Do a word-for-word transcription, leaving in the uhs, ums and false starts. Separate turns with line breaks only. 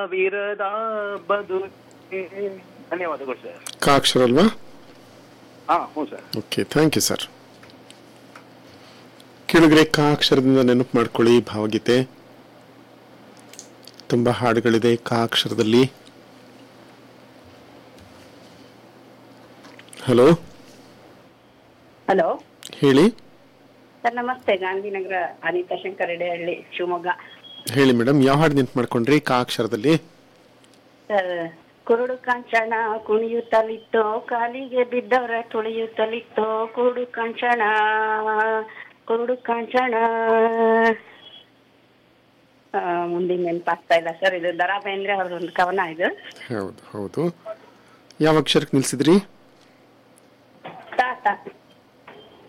ವಿರದ ಬದುಕೆ. ಧನ್ಯವಾದಗಳು ಸರ್.
ಕಾ ಅಕ್ಷರ ಅಲ್ವಾ?
ಹಾ ಹ್ಞೂ sir.
Okay, thank you sir. ಕೇಳಿದ್ರೆ ಕಾ ಅಕ್ಷರದಿಂದ ನೆನಪು ಮಾಡ್ಕೊಳ್ಳಿ ಭಾವಗೀತೆ. ತುಂಬಾ ಹಾಡುಗಳಿದೆ ಕಾ ಅಕ್ಷರದಲ್ಲಿ. ಹಲೋ
ಹಲೋ
ಹೇಳಿ.
ಸರ್ ನಮಸ್ತೆ, ಗಾಂಧಿನಗರ ಅನಿತಾ ಶಂಕರ್ ರೆಡ್ಡಿಹಳ್ಳಿ, ಶಿವಮೊಗ್ಗ.
ಹೇಳಿ ಮೇಡಮ್, ಯಾವ ಹಾಡು ನೆನಪು ಮಾಡ್ಕೊಂಡ್ರಿ ಕಾ ಅಕ್ಷರದಲ್ಲಿ?
ಸರ್, ಕುರುಡು ಕಾಂಚನ ಕುಣಿಯುತ್ತಲಿತ್ತೋ, ಕಾಲಿಗೆ ಬಿದ್ದವರ ತುಳಿಯುತ್ತಲಿತ್ತೋ, ಕುರುಡು ಕಾಂಚನ ಕುರುಡು ಕಾಂಚನ. ಮುಂದಿನ ನೆನಪಾಗ್ತಾ ಇಲ್ಲ ಸರ್. ಇದು ದರಾ ಬೇಂದ್ರೆ ಅವ್ರದೊಂದು ಕವನ ಇದು.
ಹೌದು ಹೌದು. ಯಾವ ಅಕ್ಷರಕ್ಕೆ ನಿಲ್ಸಿದ್ರಿ?
ತಾ ತಾ